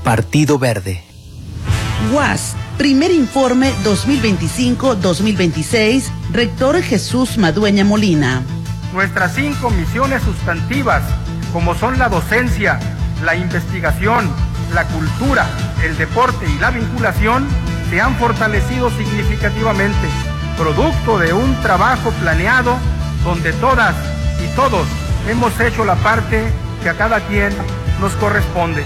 Partido Verde. UAS, primer informe 2025-2026, rector Jesús Madueña Molina. Nuestras 5 misiones sustantivas, como son la docencia, la investigación, la cultura, el deporte y la vinculación, se han fortalecido significativamente, producto de un trabajo planeado donde todas y todos hemos hecho la parte que a cada quien nos corresponde.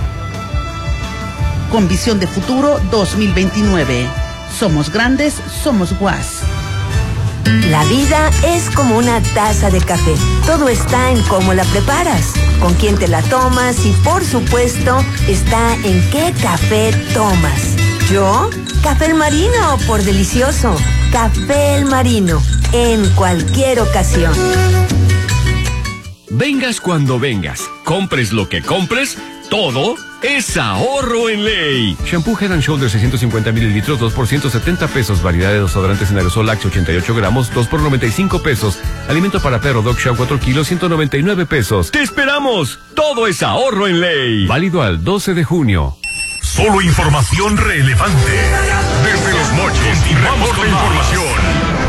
Con visión de futuro 2029. Somos grandes, somos UAS. La vida es como una taza de café. Todo está en cómo la preparas, con quién te la tomas y, por supuesto, está en qué café tomas. Yo, Café El Marino, por delicioso. Café El Marino, en cualquier ocasión. Vengas cuando vengas, compres lo que compres, todo es ahorro en ley. Shampoo Head and Shoulders 650 mililitros, 2 por 170 pesos. Variedad de desodorantes en aerosol Axe 88 gramos, 2 por 95 pesos. Alimento para perro Dog Chow 4 kilos, 199 pesos. ¡Te esperamos! Todo es ahorro en ley. Válido al 12 de junio. Solo información relevante. Desde Los Mochis, continuamos con la información.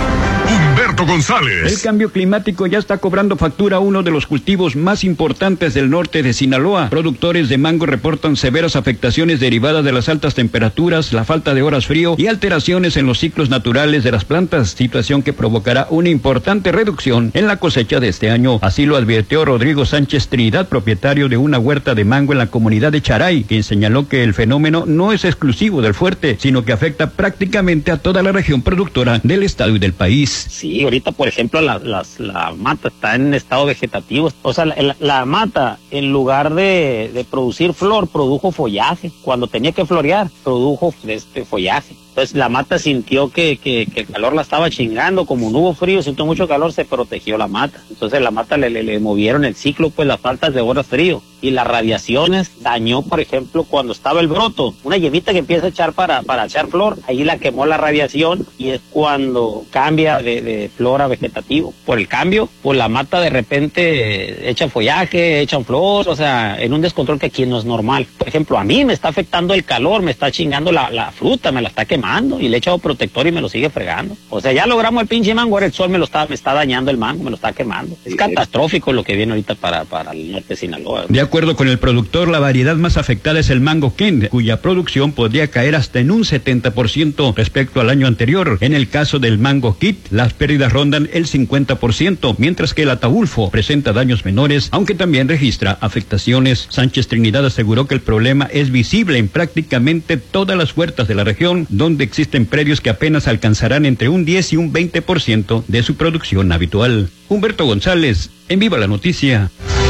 Humberto González. El cambio climático ya está cobrando factura a uno de los cultivos más importantes del norte de Sinaloa. Productores de mango reportan severas afectaciones derivadas de las altas temperaturas, la falta de horas frío y alteraciones en los ciclos naturales de las plantas, situación que provocará una importante reducción en la cosecha de este año. Así lo advirtió Rodrigo Sánchez Trinidad, propietario de una huerta de mango en la comunidad de Charay, quien señaló que el fenómeno no es exclusivo del fuerte, sino que afecta prácticamente a toda la región productora del estado y del país. Sí, ahorita, por ejemplo, la mata está en estado vegetativo. O sea, la mata, en lugar de producir flor, produjo follaje. Cuando tenía que florear, produjo follaje. Entonces la mata sintió que el calor la estaba chingando. Como no hubo frío, sintió mucho calor, se protegió la mata. Entonces la mata le movieron el ciclo, pues las faltas de horas frío. Y las radiaciones dañó, por ejemplo, cuando estaba el broto, una yemita que empieza a echar para echar flor, ahí la quemó la radiación y es cuando cambia de flor a vegetativo. Por el cambio, pues la mata de repente echa follaje, echan flor, o sea, en un descontrol que aquí no es normal. Por ejemplo, a mí me está afectando el calor, me está chingando la fruta, me la está quemando y le he echado protector y me lo sigue fregando. O sea, ya logramos el pinche mango, ahora el sol me está dañando el mango, me lo está quemando. Es catastrófico lo que viene ahorita para el norte de Sinaloa. De acuerdo con el productor, la variedad más afectada es el mango Ken, cuya producción podría caer hasta en un 70% respecto al año anterior. En el caso del mango Kit, las pérdidas rondan el 50%, mientras que el Ataulfo presenta daños menores, aunque también registra afectaciones. Sánchez Trinidad aseguró que el problema es visible en prácticamente todas las huertas de la región, donde existen predios que apenas alcanzarán entre un 10 y un 20% de su producción habitual. Humberto González, en Viva la Noticia.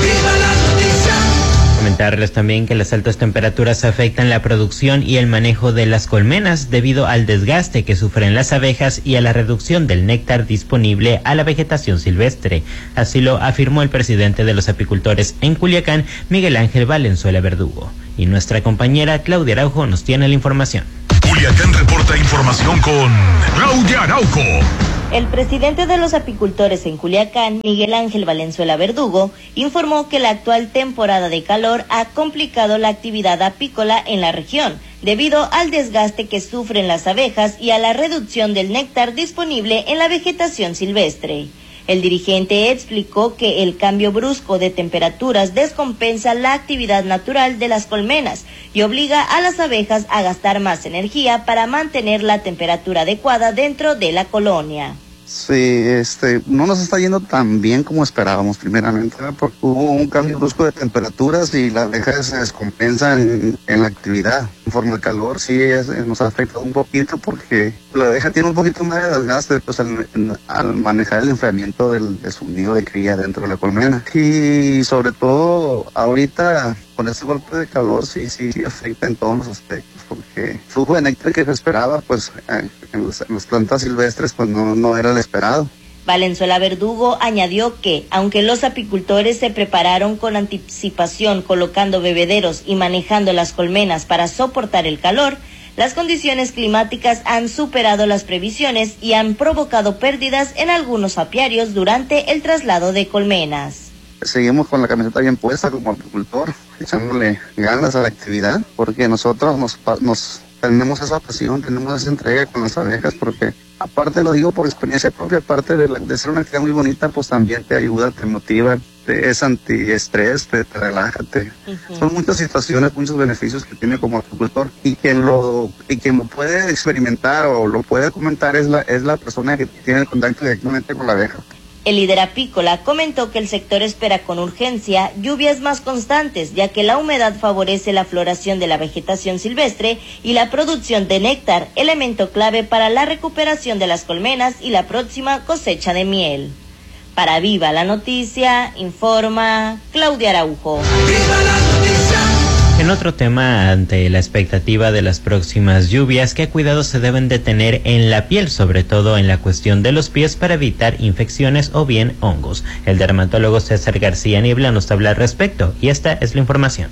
Comentarles también que las altas temperaturas afectan la producción y el manejo de las colmenas debido al desgaste que sufren las abejas y a la reducción del néctar disponible a la vegetación silvestre. Así lo afirmó el presidente de los apicultores en Culiacán, Miguel Ángel Valenzuela Verdugo. Y nuestra compañera Claudia Araujo nos tiene la información. Culiacán reporta información con Claudia Araujo. El presidente de los apicultores en Culiacán, Miguel Ángel Valenzuela Verdugo, informó que la actual temporada de calor ha complicado la actividad apícola en la región, debido al desgaste que sufren las abejas y a la reducción del néctar disponible en la vegetación silvestre. El dirigente explicó que el cambio brusco de temperaturas descompensa la actividad natural de las colmenas y obliga a las abejas a gastar más energía para mantener la temperatura adecuada dentro de la colonia. Sí, no nos está yendo tan bien como esperábamos primeramente, ¿verdad? Porque hubo un cambio brusco de temperaturas y la abeja se descompensa en la actividad. Conforme al calor sí nos ha afectado un poquito porque la abeja tiene un poquito más de desgaste pues, al manejar el enfriamiento de su nido de cría dentro de la colmena. Y sobre todo ahorita con este golpe de calor sí afecta en todos los aspectos, porque el flujo de néctar que se esperaba pues en las plantas silvestres pues no era el esperado. Valenzuela Verdugo añadió que, aunque los apicultores se prepararon con anticipación colocando bebederos y manejando las colmenas para soportar el calor, las condiciones climáticas han superado las previsiones y han provocado pérdidas en algunos apiarios durante el traslado de colmenas. seguimos con la camiseta bien puesta como agricultor, echándole ganas a la actividad, porque nosotros nos tenemos esa pasión, tenemos esa entrega con las abejas, porque aparte, lo digo por experiencia propia, aparte de ser una actividad muy bonita, pues también te ayuda, te motiva, es antiestrés, te relaja, son muchas situaciones, muchos beneficios que tiene como agricultor, y quien lo puede experimentar o lo puede comentar es la persona que tiene el contacto directamente con la abeja. El líder apícola comentó que el sector espera con urgencia lluvias más constantes, ya que la humedad favorece la floración de la vegetación silvestre y la producción de néctar, elemento clave para la recuperación de las colmenas y la próxima cosecha de miel. Para Viva la Noticia, informa Claudia Araujo. ¡Viva la noticia! En otro tema, ante la expectativa de las próximas lluvias, ¿qué cuidados se deben de tener en la piel, sobre todo en la cuestión de los pies, para evitar infecciones o bien hongos? El dermatólogo César García Niebla nos habla al respecto, y esta es la información.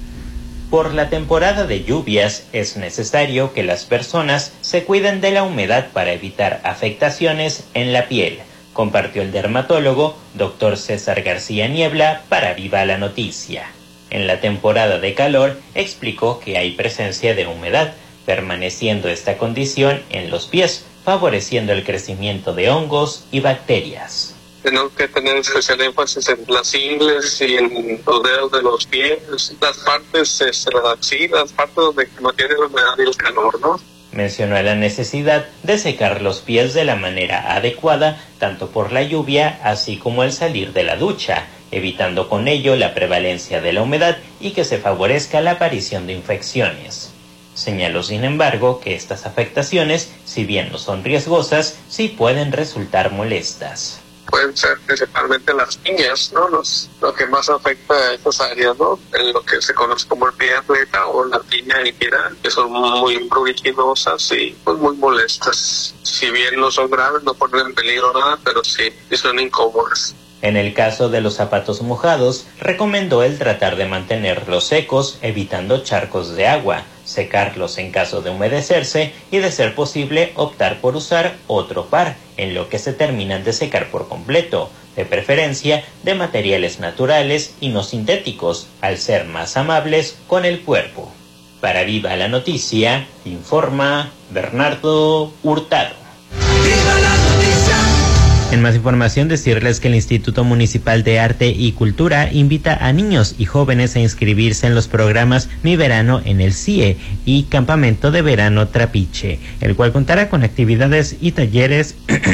Por la temporada de lluvias es necesario que las personas se cuiden de la humedad para evitar afectaciones en la piel, compartió el dermatólogo Dr. César García Niebla para Viva la Noticia. En la temporada de calor explicó que hay presencia de humedad, permaneciendo esta condición en los pies, favoreciendo el crecimiento de hongos y bacterias. Tenemos que tener especial énfasis en las ingles y en los dedos de los pies, las partes, las axilas, partes donde no tiene la humedad y el calor, ¿no? Mencionó la necesidad de secar los pies de la manera adecuada, tanto por la lluvia así como al salir de la ducha, evitando con ello la prevalencia de la humedad y que se favorezca la aparición de infecciones. Señaló, sin embargo, que estas afectaciones, si bien no son riesgosas, sí pueden resultar molestas. Pueden ser principalmente las piñas, ¿no? Lo que más afecta a estas áreas, ¿no? En lo que se conoce como el pie atleta o la piña líquida, que son muy pruriginosas y pues muy molestas. Si bien no son graves, no ponen en peligro nada, pero sí son incómodas. En el caso de los zapatos mojados, recomendó el tratar de mantenerlos secos, evitando charcos de agua, secarlos en caso de humedecerse y, de ser posible, optar por usar otro par, en lo que se terminan de secar por completo, de preferencia de materiales naturales y no sintéticos, al ser más amables con el cuerpo. Para Viva la Noticia, informa Bernardo Hurtado. ¡Viva la noticia! En más información, decirles que el Instituto Municipal de Arte y Cultura invita a niños y jóvenes a inscribirse en los programas Mi Verano en el CIE y Campamento de Verano Trapiche, el cual contará con actividades y talleres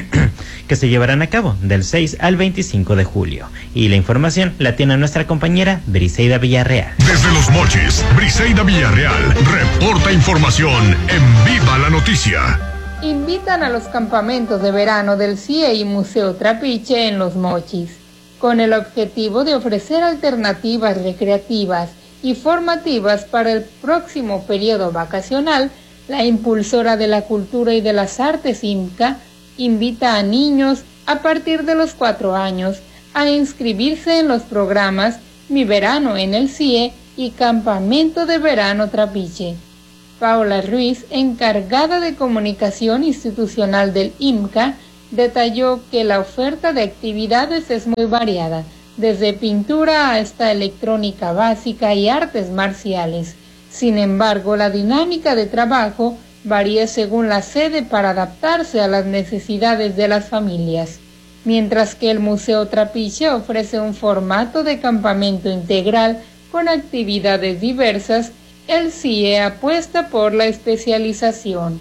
que se llevarán a cabo del 6 al 25 de julio. Y la información la tiene nuestra compañera Briseida Villarreal. Desde Los Mochis, Briseida Villarreal reporta información en Viva la Noticia. Invitan a los campamentos de verano del CIE y Museo Trapiche en Los Mochis, con el objetivo de ofrecer alternativas recreativas y formativas para el próximo periodo vacacional. La impulsora de la cultura y de las artes IMCA invita a niños a partir de los 4 años a inscribirse en los programas Mi Verano en el CIE y Campamento de Verano Trapiche. Paola Ruiz, encargada de comunicación institucional del IMCA, detalló que la oferta de actividades es muy variada, desde pintura hasta electrónica básica y artes marciales. Sin embargo, la dinámica de trabajo varía según la sede para adaptarse a las necesidades de las familias, mientras que el Museo Trapiche ofrece un formato de campamento integral con actividades diversas. El CIE apuesta por la especialización.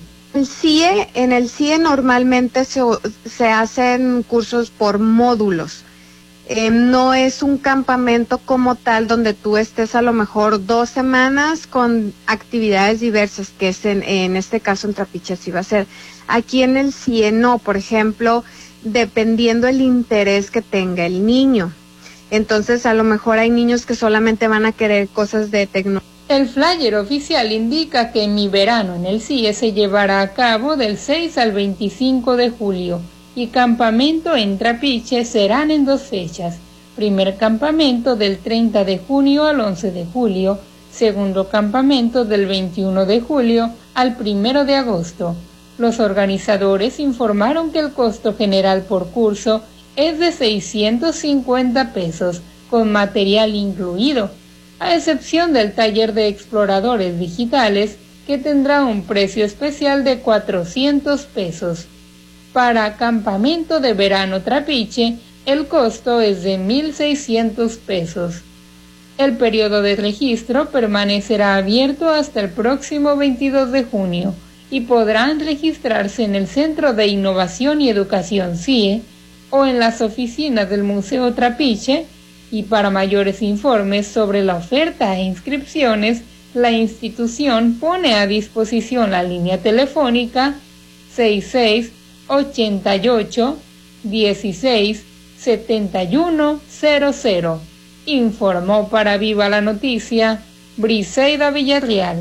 En el CIE normalmente se hacen cursos por módulos. No es un campamento como tal donde tú estés a lo mejor 2 semanas con actividades diversas, que es en este caso en Trapiche así va a ser. Aquí en el CIE no, por ejemplo, dependiendo el interés que tenga el niño. Entonces a lo mejor hay niños que solamente van a querer cosas de tecnología. El flyer oficial indica que Mi Verano en el CIE se llevará a cabo del 6 al 25 de julio y campamento en Trapiche serán en 2 fechas. Primer campamento del 30 de junio al 11 de julio, segundo campamento del 21 de julio al 1 de agosto. Los organizadores informaron que el costo general por curso es de 650 pesos, con material incluido, a excepción del taller de exploradores digitales, que tendrá un precio especial de 400 pesos. Para campamento de verano Trapiche, el costo es de 1.600 pesos. El periodo de registro permanecerá abierto hasta el próximo 22 de junio y podrán registrarse en el Centro de Innovación y Educación CIE o en las oficinas del Museo Trapiche, y para mayores informes sobre la oferta e inscripciones, la institución pone a disposición la línea telefónica 6688 16 7100. Informó para Viva la Noticia Briseida Villarreal.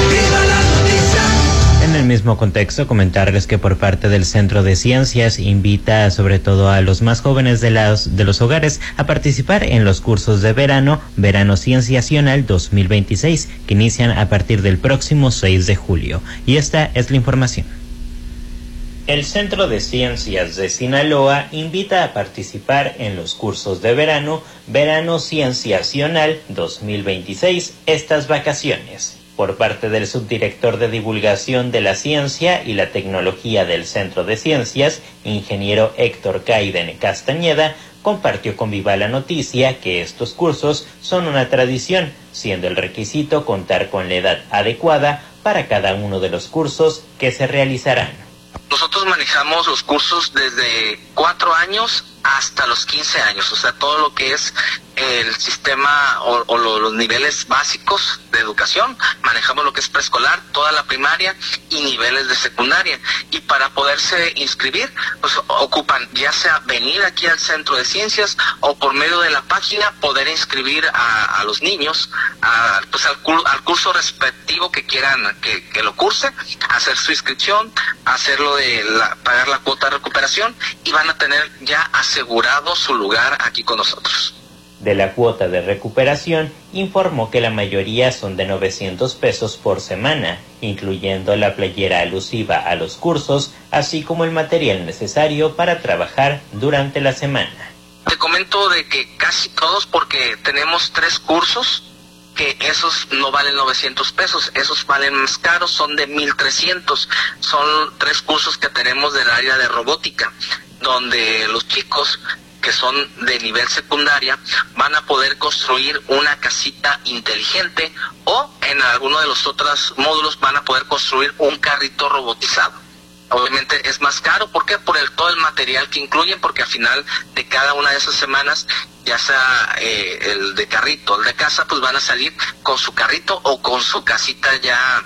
En el mismo contexto, comentarles que por parte del Centro de Ciencias invita sobre todo a los más jóvenes de los hogares a participar en los cursos de Verano Cienciacional 2026, que inician a partir del próximo 6 de julio. Y esta es la información. El Centro de Ciencias de Sinaloa invita a participar en los cursos de Verano Cienciacional 2026 estas vacaciones. Por parte del subdirector de Divulgación de la Ciencia y la Tecnología del Centro de Ciencias, ingeniero Héctor Caiden Castañeda, compartió con Viva la Noticia que estos cursos son una tradición, siendo el requisito contar con la edad adecuada para cada uno de los cursos que se realizarán. Nosotros manejamos los cursos desde 4 años hasta los 15 años, o sea, todo lo que es el sistema los niveles básicos de educación. Manejamos lo que es preescolar, toda la primaria y niveles de secundaria. Y para poderse inscribir, pues ocupan ya sea venir aquí al Centro de Ciencias o por medio de la página poder inscribir a los niños pues al curso respectivo que quieran que lo curse, hacer su inscripción, hacerlo pagar la cuota de recuperación, y van a tener ya asegurado su lugar aquí con nosotros. De la cuota de recuperación, informó que la mayoría son de 900 pesos por semana, incluyendo la playera alusiva a los cursos, así como el material necesario para trabajar durante la semana. Te comento de que casi todos, porque tenemos 3 cursos, que esos no valen 900 pesos, esos valen más caros, son de 1,300. Son 3 cursos que tenemos del área de robótica, donde los chicos que son de nivel secundaria van a poder construir una casita inteligente, o en alguno de los otros módulos van a poder construir un carrito robotizado. Obviamente es más caro, ¿por qué? Por todo el material que incluyen, porque al final de cada una de esas semanas, ya sea el de carrito, el de casa, pues van a salir con su carrito o con su casita ya,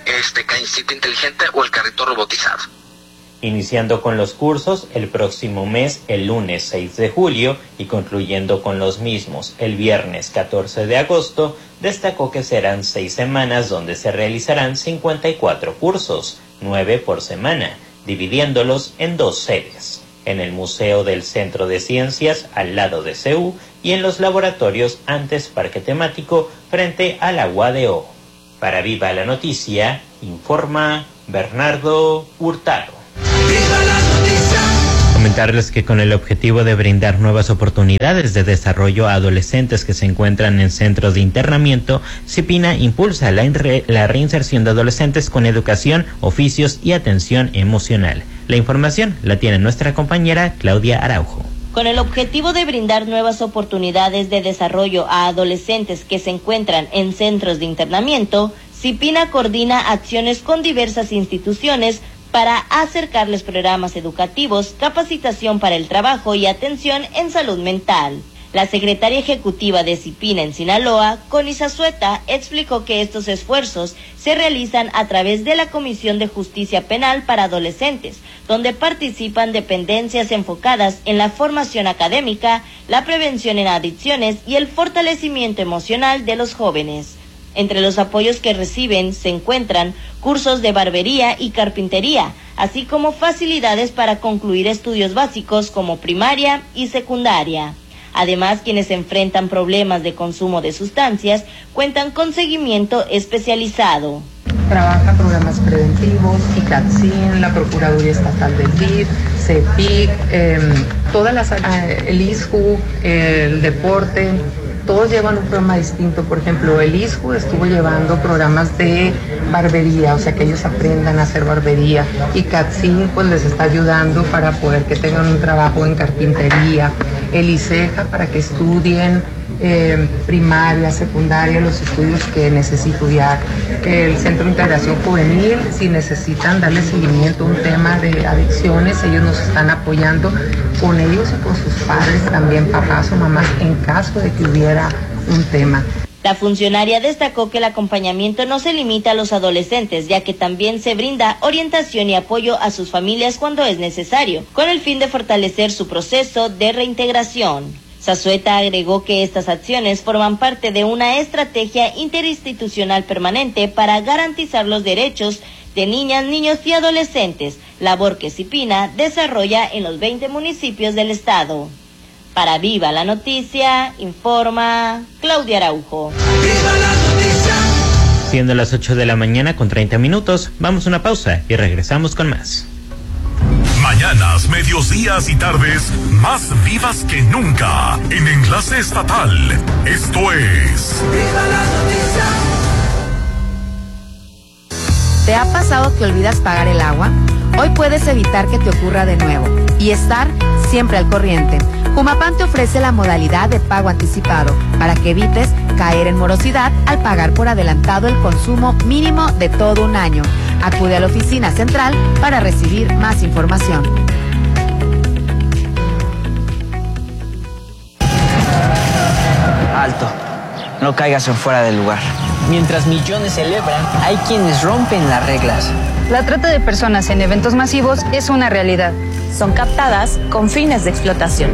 casita inteligente o el carrito robotizado. Iniciando con los cursos el próximo mes, el lunes 6 de julio, y concluyendo con los mismos el viernes 14 de agosto, destacó que serán 6 semanas donde se realizarán 54 cursos, 9 por semana, dividiéndolos en 2 sedes, en el Museo del Centro de Ciencias al lado de CEU y en los laboratorios antes Parque Temático frente a la UADO. Para Viva la Noticia, informa Bernardo Hurtado. Comentarles que con el objetivo de brindar nuevas oportunidades de desarrollo a adolescentes que se encuentran en centros de internamiento, CIPINA impulsa la reinserción de adolescentes con educación, oficios y atención emocional. La información la tiene nuestra compañera Claudia Araujo. Con el objetivo de brindar nuevas oportunidades de desarrollo a adolescentes que se encuentran en centros de internamiento, CIPINA coordina acciones con diversas instituciones para acercarles programas educativos, capacitación para el trabajo y atención en salud mental. La secretaria ejecutiva de CIPINA en Sinaloa, Connie Zazueta, explicó que estos esfuerzos se realizan a través de la Comisión de Justicia Penal para Adolescentes, donde participan dependencias enfocadas en la formación académica, la prevención en adicciones y el fortalecimiento emocional de los jóvenes. Entre los apoyos que reciben se encuentran cursos de barbería y carpintería, así como facilidades para concluir estudios básicos como primaria y secundaria. Además, quienes enfrentan problemas de consumo de sustancias cuentan con seguimiento especializado. Trabaja programas preventivos, ICATSIN, la Procuraduría Estatal del DIF, CEPIC, el ISJU, el deporte, todos llevan un programa distinto. Por ejemplo, el ISJU estuvo llevando programas de barbería, o sea, que ellos aprendan a hacer barbería, y CATSIN pues les está ayudando para poder que tengan un trabajo en carpintería, el ICEJA para que estudien primaria, secundaria, los estudios que necesita estudiar, el Centro de Integración Juvenil, si necesitan darle seguimiento a un tema de adicciones, ellos nos están apoyando con ellos y con sus padres también, papás o mamás, en caso de que hubiera un tema. La funcionaria destacó que el acompañamiento no se limita a los adolescentes, ya que también se brinda orientación y apoyo a sus familias cuando es necesario, con el fin de fortalecer su proceso de reintegración. Zazueta agregó que estas acciones forman parte de una estrategia interinstitucional permanente para garantizar los derechos de niñas, niños y adolescentes, labor que CIPINA desarrolla en los 20 municipios del estado. Para Viva la Noticia, informa Claudia Araujo. Siendo las 8 de la mañana con 30 minutos, vamos a una pausa y regresamos con más. Mañanas, medios, días y tardes más vivas que nunca en Enlace Estatal. Esto es Viva la Noticia. ¿Te ha pasado que olvidas pagar el agua? Hoy puedes evitar que te ocurra de nuevo y estar siempre al corriente. Humapam te ofrece la modalidad de pago anticipado para que evites caer en morosidad al pagar por adelantado el consumo mínimo de todo un año. Acude a la oficina central para recibir más información. Alto, no caigas en fuera del lugar. Mientras millones celebran, hay quienes rompen las reglas. La trata de personas en eventos masivos es una realidad. Son captadas con fines de explotación.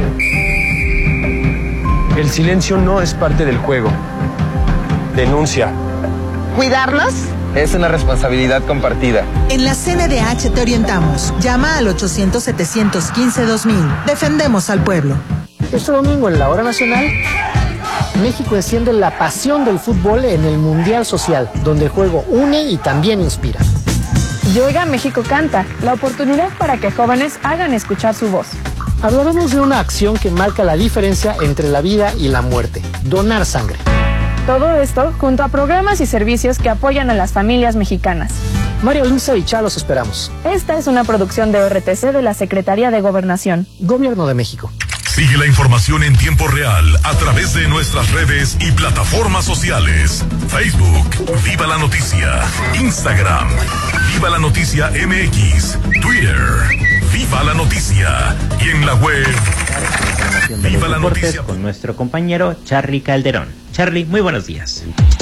El silencio no es parte del juego. Denuncia. ¿Cuidarnos? Es una responsabilidad compartida. En la CNDH te orientamos. Llama al 800-715-2000. Defendemos al pueblo. Este domingo en la Hora Nacional, México enciende la pasión del fútbol en el Mundial Social, donde el juego une y también inspira. Y Oiga México Canta, la oportunidad para que jóvenes hagan escuchar su voz. Hablaremos de una acción que marca la diferencia entre la vida y la muerte: donar sangre. Todo esto junto a programas y servicios que apoyan a las familias mexicanas. María Luisa y Chá los esperamos. Esta es una producción de ORTC de la Secretaría de Gobernación. Gobierno de México. Sigue la información en tiempo real a través de nuestras redes y plataformas sociales. Facebook, Viva la Noticia. Instagram, Viva la Noticia MX. Twitter, Viva la Noticia. Y en la web, Viva la Noticia. Con nuestro compañero Charly Calderón. Charly, muy buenos días.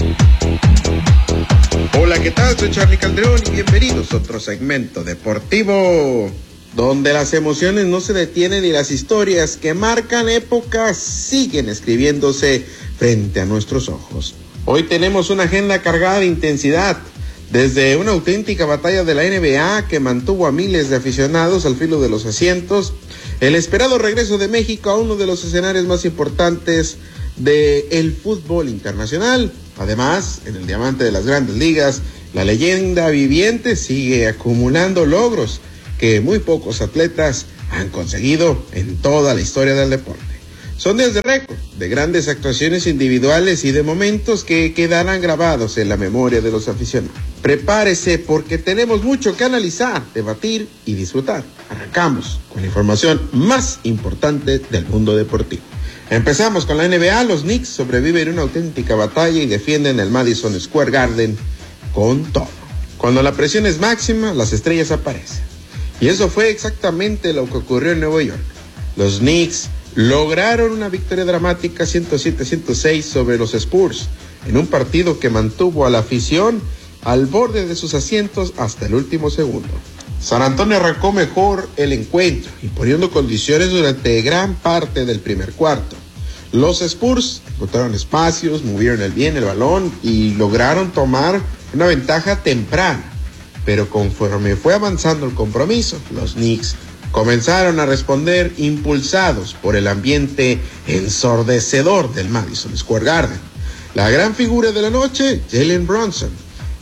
Hola, ¿qué tal? Soy Charly Calderón y bienvenidos a otro segmento deportivo, donde las emociones no se detienen y las historias que marcan épocas siguen escribiéndose frente a nuestros ojos. Hoy tenemos una agenda cargada de intensidad, desde una auténtica batalla de la NBA que mantuvo a miles de aficionados al filo de los asientos, el esperado regreso de México a uno de los escenarios más importantes del fútbol internacional. Además, en el diamante de las grandes ligas, la leyenda viviente sigue acumulando logros que muy pocos atletas han conseguido en toda la historia del deporte. Son días de récord, de grandes actuaciones individuales y de momentos que quedarán grabados en la memoria de los aficionados. Prepárese porque tenemos mucho que analizar, debatir y disfrutar. Arrancamos con la información más importante del mundo deportivo. Empezamos con la NBA. Los Knicks sobreviven una auténtica batalla y defienden el Madison Square Garden con todo. Cuando la presión es máxima, las estrellas aparecen. Y eso fue exactamente lo que ocurrió en Nueva York. Los Knicks lograron una victoria dramática 107-106 sobre los Spurs, en un partido que mantuvo a la afición al borde de sus asientos hasta el último segundo. San Antonio arrancó mejor el encuentro, imponiendo condiciones durante gran parte del primer cuarto. Los Spurs encontraron espacios, movieron bien el balón y lograron tomar una ventaja temprana. Pero conforme fue avanzando el compromiso, los Knicks comenzaron a responder impulsados por el ambiente ensordecedor del Madison Square Garden. La gran figura de la noche, Jalen Brunson,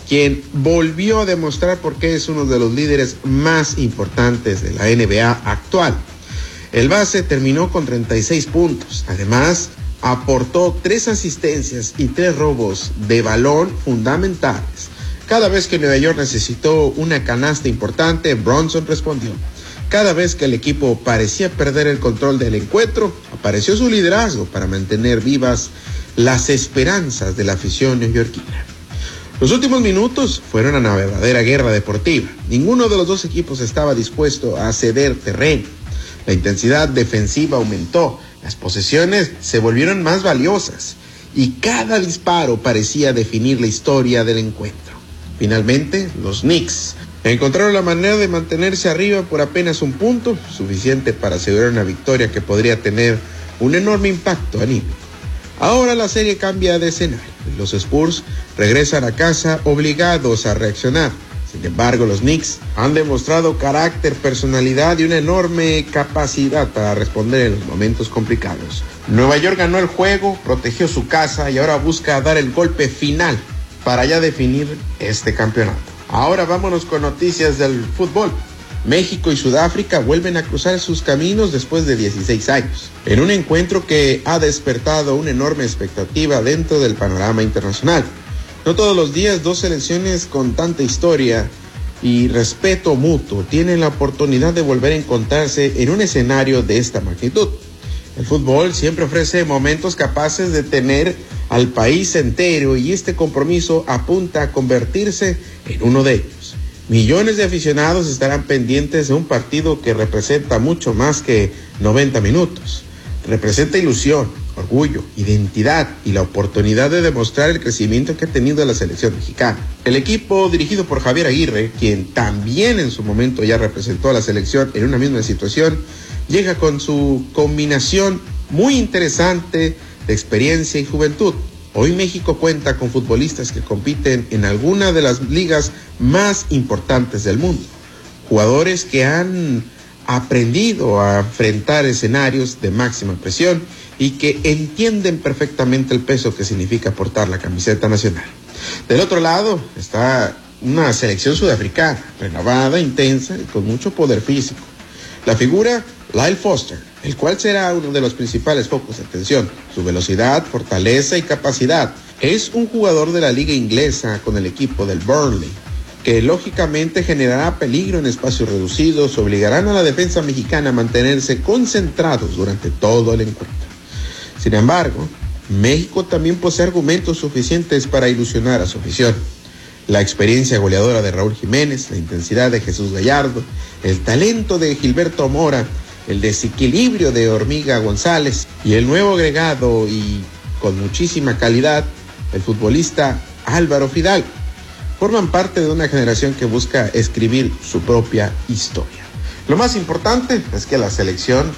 quien volvió a demostrar por qué es uno de los líderes más importantes de la NBA actual. El base terminó con 36 puntos. Además, aportó 3 asistencias y 3 robos de balón fundamentales. Cada vez que Nueva York necesitó una canasta importante, Bronson respondió. Cada vez que el equipo parecía perder el control del encuentro, apareció su liderazgo para mantener vivas las esperanzas de la afición neoyorquina. Los últimos minutos fueron una verdadera guerra deportiva. Ninguno de los dos equipos estaba dispuesto a ceder terreno. La intensidad defensiva aumentó, las posesiones se volvieron más valiosas y cada disparo parecía definir la historia del encuentro. Finalmente, los Knicks encontraron la manera de mantenerse arriba por apenas un punto, suficiente para asegurar una victoria que podría tener un enorme impacto anímico. Ahora la serie cambia de escenario. Los Spurs regresan a casa obligados a reaccionar. Sin embargo, los Knicks han demostrado carácter, personalidad y una enorme capacidad para responder en los momentos complicados. Nueva York ganó el juego, protegió su casa y ahora busca dar el golpe final para ya definir este campeonato. Ahora vámonos con noticias del fútbol. México y Sudáfrica vuelven a cruzar sus caminos después de 16 años, en un encuentro que ha despertado una enorme expectativa dentro del panorama internacional. No todos los días dos selecciones con tanta historia y respeto mutuo tienen la oportunidad de volver a encontrarse en un escenario de esta magnitud. El fútbol siempre ofrece momentos capaces de tener al país entero y este compromiso apunta a convertirse en uno de ellos. Millones de aficionados estarán pendientes de un partido que representa mucho más que 90 minutos. Representa ilusión, orgullo, identidad y la oportunidad de demostrar el crecimiento que ha tenido la selección mexicana. El equipo dirigido por Javier Aguirre, quien también en su momento ya representó a la selección en una misma situación, llega con su combinación muy interesante de experiencia y juventud. Hoy México cuenta con futbolistas que compiten en alguna de las ligas más importantes del mundo. Jugadores que han aprendido a enfrentar escenarios de máxima presión y que entienden perfectamente el peso que significa portar la camiseta nacional. Del otro lado está una selección sudafricana, renovada, intensa y con mucho poder físico. La figura, Lyle Foster, el cual será uno de los principales focos de atención. Su velocidad, fortaleza y capacidad. Es un jugador de la liga inglesa con el equipo del Burnley, que lógicamente generará peligro en espacios reducidos, obligarán a la defensa mexicana a mantenerse concentrados durante todo el encuentro. Sin embargo, México también posee argumentos suficientes para ilusionar a su afición. La experiencia goleadora de Raúl Jiménez, la intensidad de Jesús Gallardo, el talento de Gilberto Mora, el desequilibrio de Hormiga González y el nuevo agregado y con muchísima calidad, el futbolista Álvaro Fidalgo, forman parte de una generación que busca escribir su propia historia. Lo más importante es que la selección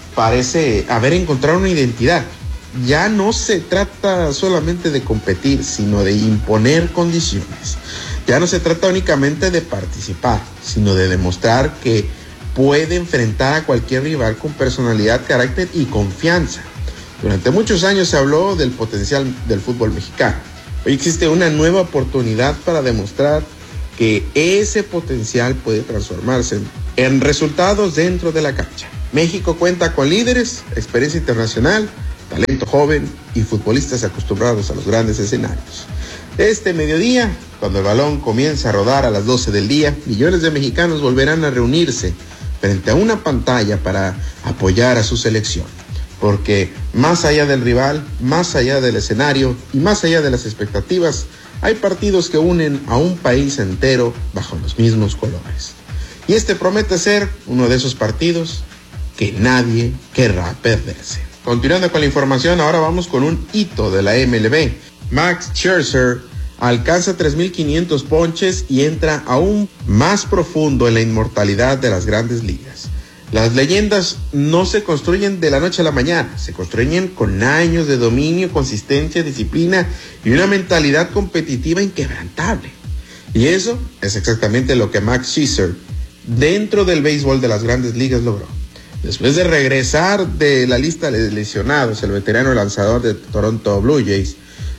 parece haber encontrado una identidad. Ya no se trata solamente de competir, sino de imponer condiciones. Ya no se trata únicamente de participar, sino de demostrar que puede enfrentar a cualquier rival con personalidad, carácter y confianza. Durante muchos años se habló del potencial del fútbol mexicano. Hoy existe una nueva oportunidad para demostrar que ese potencial puede transformarse en resultados dentro de la cancha. México cuenta con líderes, experiencia internacional, talento joven y futbolistas acostumbrados a los grandes escenarios. Este mediodía, cuando el balón comienza a rodar a las 12 del día, millones de mexicanos volverán a reunirse frente a una pantalla para apoyar a su selección. Porque más allá del rival, más allá del escenario y más allá de las expectativas, hay partidos que unen a un país entero bajo los mismos colores. Y este promete ser uno de esos partidos que nadie querrá perderse. Continuando con la información, ahora vamos con un hito de la MLB. Max Scherzer alcanza 3.500 ponches y entra aún más profundo en la inmortalidad de las grandes ligas. Las leyendas no se construyen de la noche a la mañana, se construyen con años de dominio, consistencia, disciplina y una mentalidad competitiva inquebrantable. Y eso es exactamente lo que Max Scherzer, dentro del béisbol de las grandes ligas, logró. Después de regresar de la lista de lesionados, el veterano lanzador de Toronto Blue Jays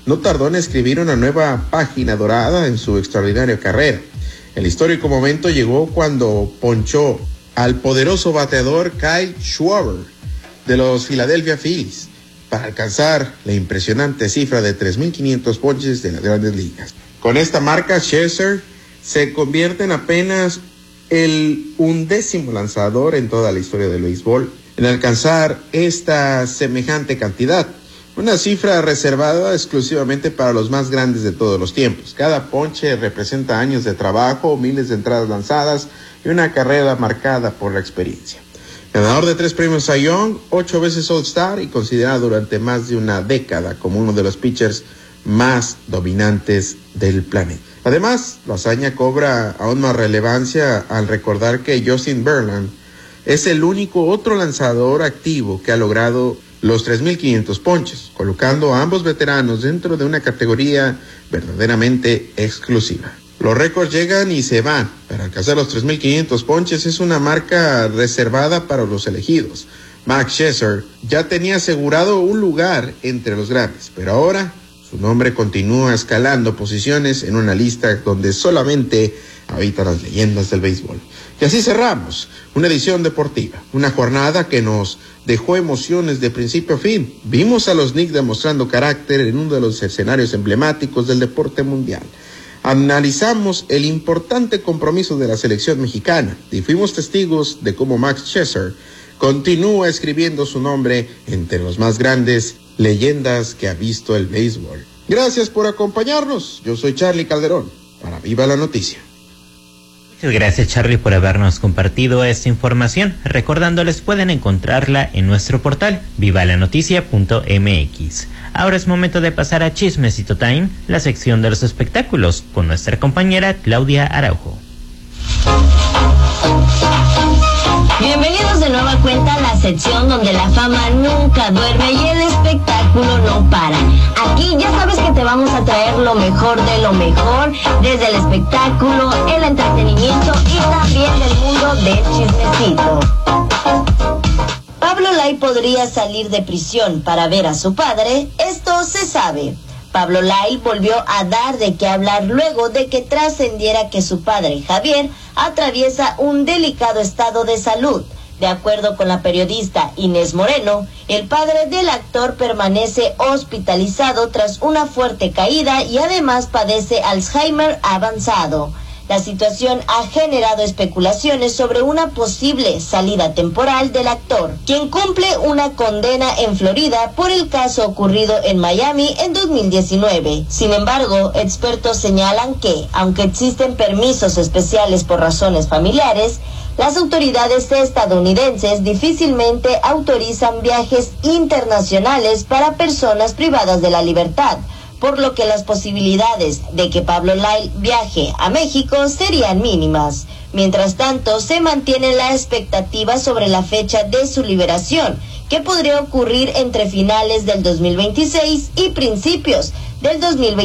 no tardó en escribir una nueva página dorada en su extraordinaria carrera. El histórico momento llegó cuando ponchó al poderoso bateador Kyle Schwarber de los Philadelphia Phillies para alcanzar la impresionante cifra de 3.500 ponches de las Grandes Ligas. Con esta marca, Scherzer se convierte en apenas el 11º lanzador en toda la historia del béisbol en alcanzar esta semejante cantidad, una cifra reservada exclusivamente para los más grandes de todos los tiempos. Cada ponche representa años de trabajo, miles de entradas lanzadas y una carrera marcada por la experiencia. Ganador de 3 premios Cy Young, 8 veces All-Star y considerado durante más de una década como uno de los pitchers más dominantes del planeta. Además, la hazaña cobra aún más relevancia al recordar que Justin Verlander es el único otro lanzador activo que ha logrado los 3.500 ponches, colocando a ambos veteranos dentro de una categoría verdaderamente exclusiva. Los récords llegan y se van. Para alcanzar los 3.500 ponches es una marca reservada para los elegidos. Max Scherzer ya tenía asegurado un lugar entre los grandes, pero ahora su nombre continúa escalando posiciones en una lista donde solamente habitan las leyendas del béisbol. Y así cerramos una edición deportiva, una jornada que nos dejó emociones de principio a fin. Vimos a los Knicks demostrando carácter en uno de los escenarios emblemáticos del deporte mundial. Analizamos el importante compromiso de la selección mexicana y fuimos testigos de cómo Max Scherzer continúa escribiendo su nombre entre los más grandes leyendas que ha visto el béisbol. Gracias por acompañarnos. Yo soy Charlie Calderón para Viva la Noticia. Muchas gracias, Charlie, por habernos compartido esta información. Recordándoles, pueden encontrarla en nuestro portal vivalanoticia.mx. Ahora es momento de pasar a Chismecito Time, la sección de los espectáculos, con nuestra compañera Claudia Araujo. Bienvenidos de nueva cuenta a la sección donde la fama nunca duerme y el espectáculo no para. Aquí ya sabes que te vamos a traer lo mejor de lo mejor, desde el espectáculo, el entretenimiento y también del mundo del chismecito. Pablo Lyle podría salir de prisión para ver a su padre, esto se sabe. Pablo Lyle volvió a dar de qué hablar luego de que trascendiera que su padre, Javier, atraviesa un delicado estado de salud. De acuerdo con la periodista Inés Moreno, el padre del actor permanece hospitalizado tras una fuerte caída y además padece Alzheimer avanzado. La situación ha generado especulaciones sobre una posible salida temporal del actor, quien cumple una condena en Florida por el caso ocurrido en Miami en 2019. Sin embargo, expertos señalan que, aunque existen permisos especiales por razones familiares, las autoridades estadounidenses difícilmente autorizan viajes internacionales para personas privadas de la libertad, por lo que las posibilidades de que Pablo Lyle viaje a México serían mínimas. Mientras tanto, se mantiene la expectativa sobre la fecha de su liberación, que podría ocurrir entre finales del 2026 y principios del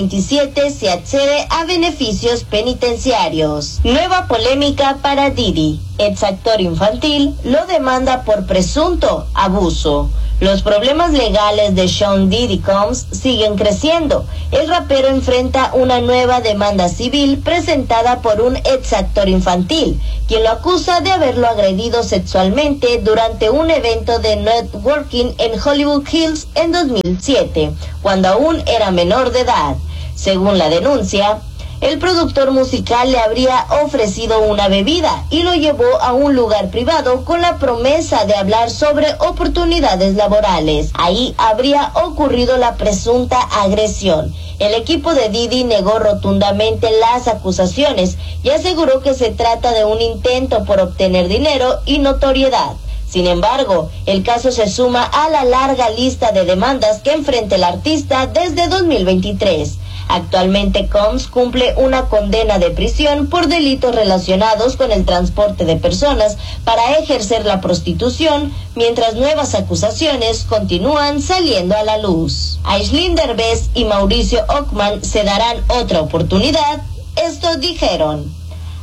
2027 si accede a beneficios penitenciarios. Nueva polémica para Diddy. Ex actor infantil lo demanda por presunto abuso. Los problemas legales de Sean Diddy Combs siguen creciendo. El rapero enfrenta una nueva demanda civil presentada por un ex actor infantil, quien lo acusa de haberlo agredido sexualmente durante un evento de networking en Hollywood Hills en 2007, cuando aún era menor de edad. Según la denuncia, el productor musical le habría ofrecido una bebida y lo llevó a un lugar privado con la promesa de hablar sobre oportunidades laborales. Ahí habría ocurrido la presunta agresión. El equipo de Diddy negó rotundamente las acusaciones y aseguró que se trata de un intento por obtener dinero y notoriedad. Sin embargo, el caso se suma a la larga lista de demandas que enfrenta el artista desde 2023. Actualmente Combs cumple una condena de prisión por delitos relacionados con el transporte de personas para ejercer la prostitución, mientras nuevas acusaciones continúan saliendo a la luz. Aislinn Derbez y Mauricio Ockman se darán otra oportunidad, esto dijeron.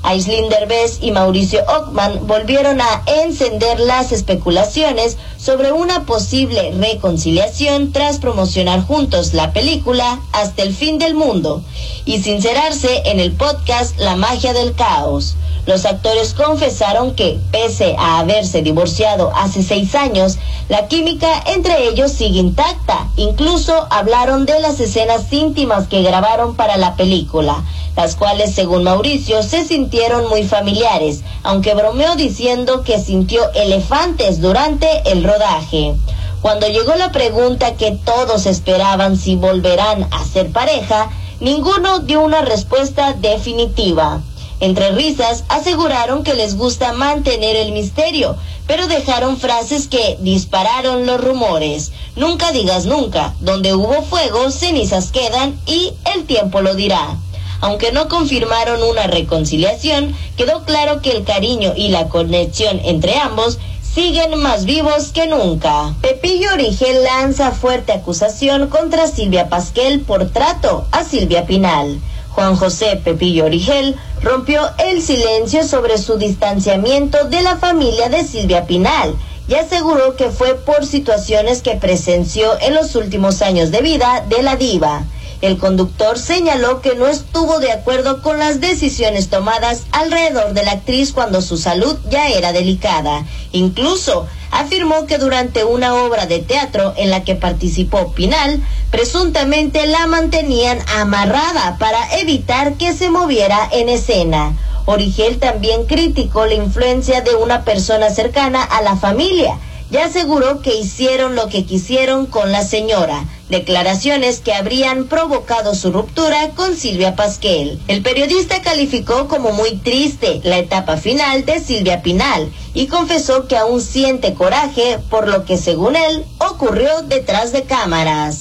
Aislinn Derbez y Mauricio Ockman volvieron a encender las especulaciones sobre una posible reconciliación tras promocionar juntos la película Hasta el fin del mundo y sincerarse en el podcast La magia del caos. Los actores confesaron que, pese a haberse divorciado hace 6 años, la química entre ellos sigue intacta. Incluso hablaron de las escenas íntimas que grabaron para la película, las cuales, según Mauricio, se sintieron muy familiares, aunque bromeó diciendo que sintió elefantes durante el rodaje. Cuando llegó la pregunta que todos esperaban si volverán a ser pareja, ninguno dio una respuesta definitiva. Entre risas, aseguraron que les gusta mantener el misterio, pero dejaron frases que dispararon los rumores. Nunca digas nunca, donde hubo fuego, cenizas quedan y el tiempo lo dirá. Aunque no confirmaron una reconciliación, quedó claro que el cariño y la conexión entre ambos siguen más vivos que nunca. Pepillo Origel lanza fuerte acusación contra Silvia Pasquel por trato a Silvia Pinal. Juan José Pepillo Origel rompió el silencio sobre su distanciamiento de la familia de Silvia Pinal y aseguró que fue por situaciones que presenció en los últimos años de vida de la diva. El conductor señaló que no estuvo de acuerdo con las decisiones tomadas alrededor de la actriz cuando su salud ya era delicada. Incluso afirmó que durante una obra de teatro en la que participó Pinal, presuntamente la mantenían amarrada para evitar que se moviera en escena. Origel también criticó la influencia de una persona cercana a la familia y aseguró que hicieron lo que quisieron con la señora, declaraciones que habrían provocado su ruptura con Silvia Pasquel. El periodista calificó como muy triste la etapa final de Silvia Pinal y confesó que aún siente coraje por lo que, según él, ocurrió detrás de cámaras.